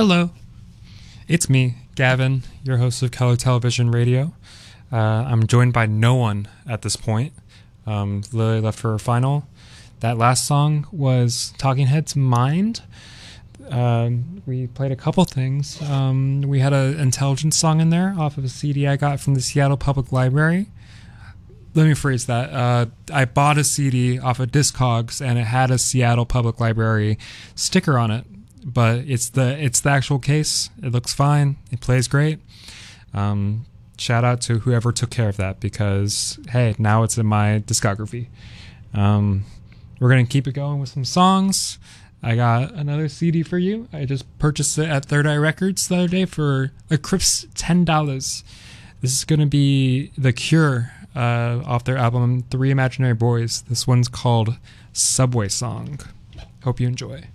Hello, it's me, Gavin, your host of Color Television Radio. I'm joined by no one at this point. Lily left for her final. That last song was Talking Heads' Mind. We played a couple things. We had an intelligence song in there off of a CD I got from the Seattle Public Library. Let me phrase that. I bought a CD off of Discogs, and it had a Seattle Public Library sticker on it. But it's the actual case. It looks fine. It plays great. Shout out to whoever took care of that, because hey, now it's in my discography. We're gonna keep it going with some songs. I got another CD for you. I just purchased it at Third Eye Records the other day for a crisp $10. This is gonna be The Cure off their album Three Imaginary Boys. This one's called Subway Song. Hope you enjoy.